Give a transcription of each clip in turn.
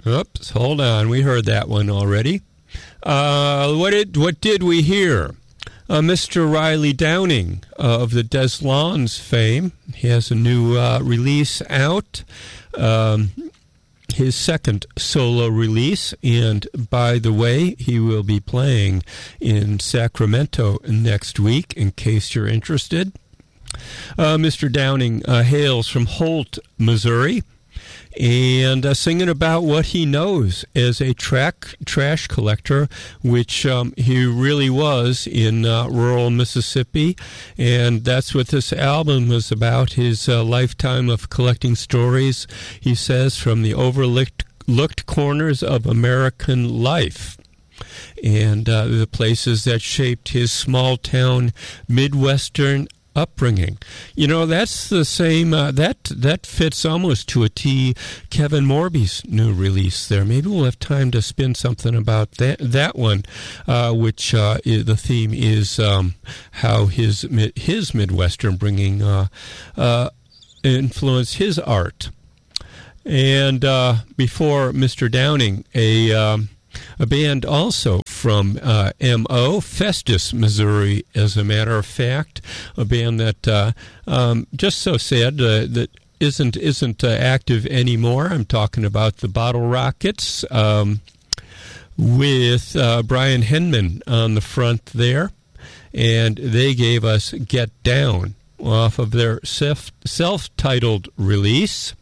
Oops, hold on. We heard that one already. What did we hear? Mr. Riley Downing of the Des Lawns fame. He has a new release out. His second solo release, and by the way, he will be playing in Sacramento next week, in case you're interested. Mr. Downing hails from Holt, Missouri, and singing about what he knows as a trash collector, which he really was in rural Mississippi, and that's what this album is about, his lifetime of collecting stories, he says, from the overlooked corners of American life, and the places that shaped his small-town Midwestern upbringing. You know, that's the same, that fits almost to a T Kevin Morby's new release there. Maybe we'll have time to spin something about that one, which the theme is how his Midwestern bringing influenced his art. And before Mr. Downing, a band also from M.O., Festus, Missouri, as a matter of fact, a band that just so sad that isn't active anymore. I'm talking about the Bottle Rockets with Brian Henman on the front there, and they gave us Get Down off of their self-titled release.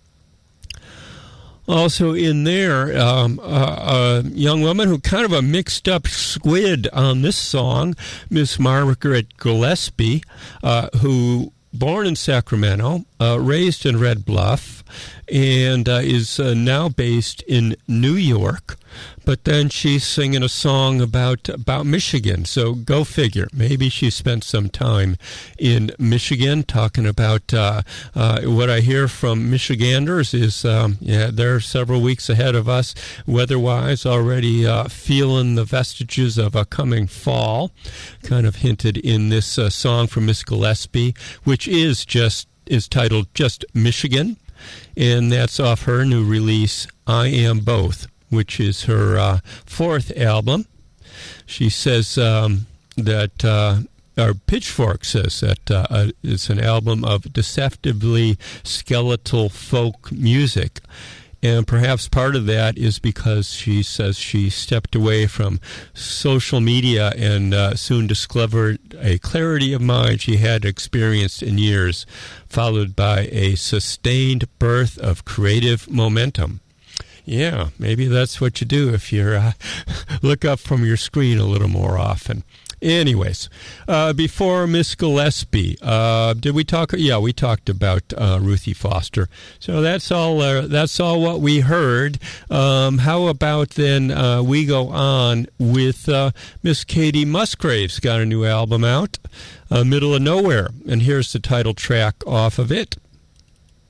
Also in there, a young woman who kind of a mixed-up squid on this song, Miss Margaret Gillespie, who born in Sacramento, raised in Red Bluff, and is now based in New York. But then she's singing a song about Michigan, so go figure. Maybe she spent some time in Michigan talking about what I hear from Michiganders is, they're several weeks ahead of us weather-wise, already feeling the vestiges of a coming fall, kind of hinted in this song from Miss Gillespie, which is titled Just Michigan, and that's off her new release, I Am Both, which is her fourth album. She says that, or Pitchfork says that it's an album of deceptively skeletal folk music. And perhaps part of that is because she says she stepped away from social media and soon discovered a clarity of mind she had experienced in years, followed by a sustained birth of creative momentum. Yeah, maybe that's what you do if you look up from your screen a little more often. Anyways, before Miss Gillespie, did we talk? Yeah, we talked about Ruthie Foster. So that's all what we heard. How about then we go on with Miss Katie Musgrave's got a new album out, Middle of Nowhere, and here's the title track off of it.